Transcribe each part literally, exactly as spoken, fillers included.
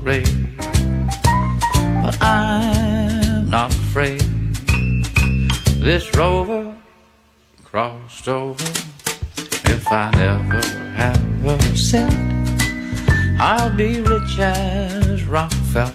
parade. But I'm not afraid. This rover crossed over. If I never have a cent, I'll be rich as Rockefeller.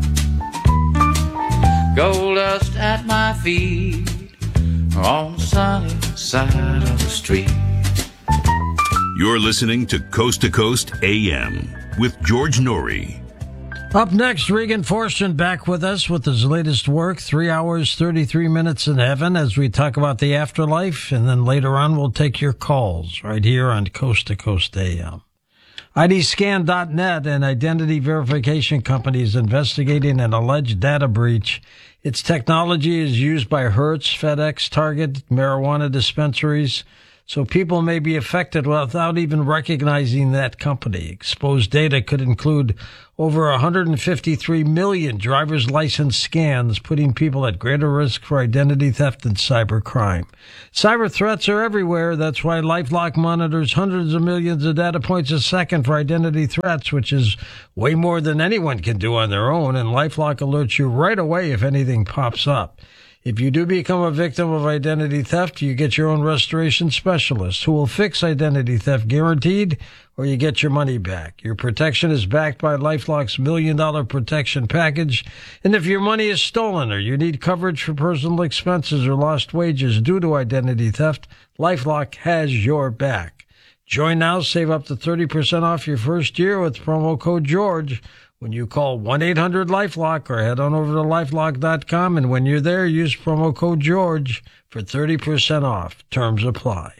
Gold dust at my feet on the sunny side of the street. You're listening to Coast to Coast A M with George Noory. Up next, Regan Forstchen back with us with his latest work, three hours, thirty-three minutes in heaven, as we talk about the afterlife. And then later on, we'll take your calls right here on Coast to Coast A M. I D scan dot net, an identity verification company, is investigating an alleged data breach. Its technology is used by Hertz, FedEx, Target, marijuana dispensaries, so people may be affected without even recognizing that company. Exposed data could include over one hundred fifty-three million driver's license scans, putting people at greater risk for identity theft and cybercrime. Cyber threats are everywhere. That's why LifeLock monitors hundreds of millions of data points a second for identity threats, which is way more than anyone can do on their own, and LifeLock alerts you right away if anything pops up. If you do become a victim of identity theft, you get your own restoration specialist who will fix identity theft guaranteed, or you get your money back. Your protection is backed by LifeLock's million dollar protection package. And if your money is stolen or you need coverage for personal expenses or lost wages due to identity theft, LifeLock has your back. Join now, save up to thirty percent off your first year with promo code George when you call one eight hundred LifeLock or head on over to lifelock dot com. And when you're there, use promo code George for thirty percent off. Terms apply.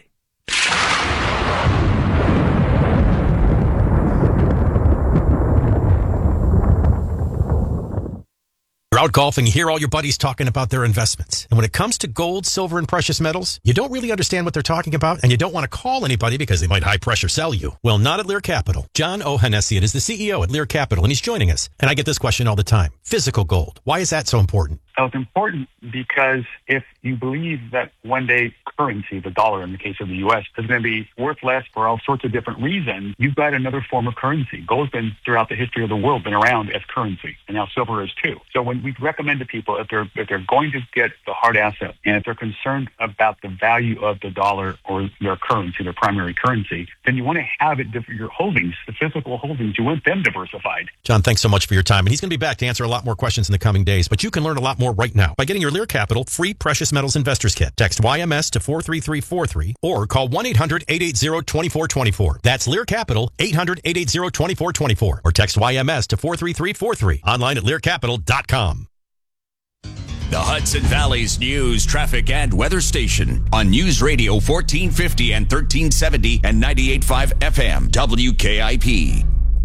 You're out golfing, you hear all your buddies talking about their investments. And when it comes to gold, silver, and precious metals, you don't really understand what they're talking about, and you don't want to call anybody because they might high-pressure sell you. Well, not at Lear Capital. John Ohanessian is the C E O at Lear Capital, and he's joining us. And I get this question all the time. Physical gold. Why is that so important? So it's important because if you believe that one day currency, the dollar in the case of the U S, is going to be worth less for all sorts of different reasons, you've got another form of currency. Gold's been, throughout the history of the world, been around as currency, and now silver is too. So when we recommend to people, if they're if they're going to get the hard asset, and if they're concerned about the value of the dollar or their currency, their primary currency, then you want to have it, your holdings, the physical holdings, you want them diversified. John, thanks so much for your time. And he's going to be back to answer a lot more questions in the coming days, but you can learn a lot more right now by getting your Lear Capital free Precious Metals Investors Kit. Text Y M S to four three three four three or call one eight hundred eight eight zero two four two four. That's Lear Capital, eight hundred eight eight zero two four two four, or text Y M S to four three three four three. Online at lear capital dot com. The Hudson Valley's news, traffic, and weather station on News Radio fourteen fifty and thirteen seventy and ninety-eight point five F M, W K I P.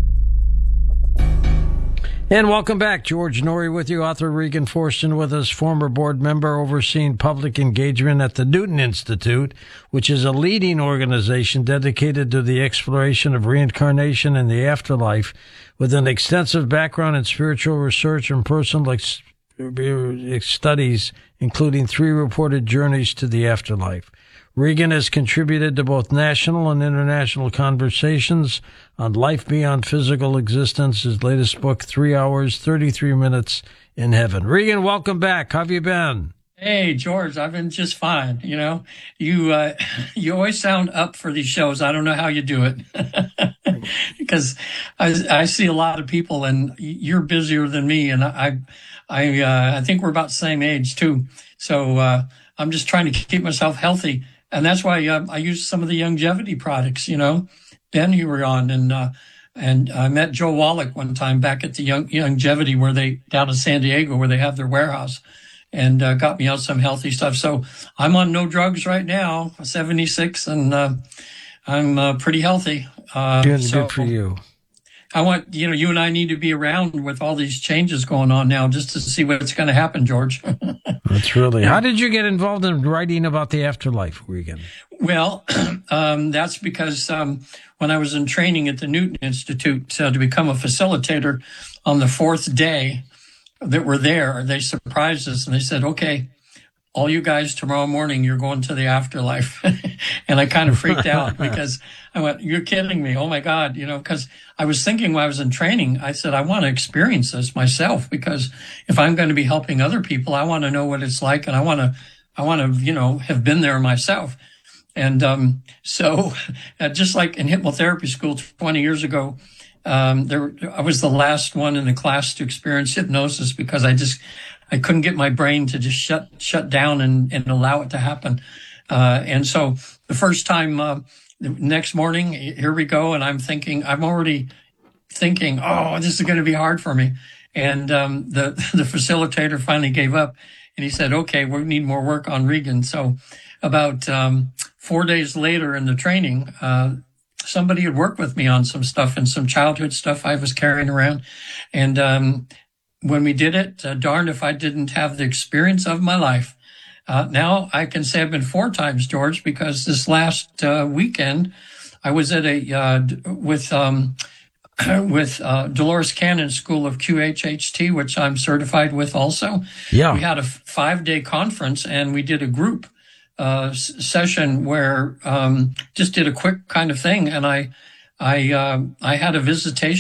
And welcome back. George Noory with you, author Regan Forstchen with us, former board member overseeing public engagement at the Newton Institute, which is a leading organization dedicated to the exploration of reincarnation and the afterlife, with an extensive background in spiritual research and personal ex- studies, including three reported journeys to the afterlife. Regan has contributed to both national and international conversations on life beyond physical existence. His latest book, Three Hours, thirty-three Minutes in Heaven. Regan, welcome back. How have you been? Hey, George, I've been just fine. You know, you uh, you always sound up for these shows. I don't know how you do it because I, I see a lot of people, and you're busier than me, and I I uh, I think we're about the same age too. So uh, I'm just trying to keep myself healthy. And that's why uh, I use some of the longevity products, you know, Ben, you were on. And uh, and I met Joe Wallach one time back at the young, longevity where they, down in San Diego, where they have their warehouse, and uh, got me on some healthy stuff. So I'm on no drugs right now, seventy-six, and uh, I'm uh, pretty healthy. Uh, good, so good for you. I want, you know, you and I need to be around with all these changes going on now just to see what's going to happen, George. That's really, how did you get involved in writing about the afterlife, Regan? Well, um, that's because um, when I was in training at the Newton Institute uh, to become a facilitator, on the fourth day that we're there, they surprised us and they said, okay, all you guys tomorrow morning, you're going to the afterlife. And I kind of freaked out because I went, you're kidding me. Oh my God. You know, because I was thinking while I was in training, I said, I want to experience this myself, because if I'm going to be helping other people, I want to know what it's like. And I want to, I want to, you know, have been there myself. And um, so uh, just like in hypnotherapy school twenty years ago, um, there I was the last one in the class to experience hypnosis, because I just, I couldn't get my brain to just shut shut down and, and allow it to happen. Uh, and so the first time, uh, the next morning, here we go. And I'm thinking, I'm already thinking, oh, this is going to be hard for me. And um, the, the facilitator finally gave up, and he said, okay, we need more work on Regan. So about um, four days later in the training, uh, somebody had worked with me on some stuff and some childhood stuff I was carrying around. And um, when we did it, uh, darned if I didn't have the experience of my life. Uh, now I can say I've been four times, George, because this last uh, weekend I was at a uh, with um, with uh, Dolores Cannon School of Q H H T, which I'm certified with also. Yeah. We had a five-day conference, and we did a group uh, s- session where um, just did a quick kind of thing, and I I uh, I had a visitation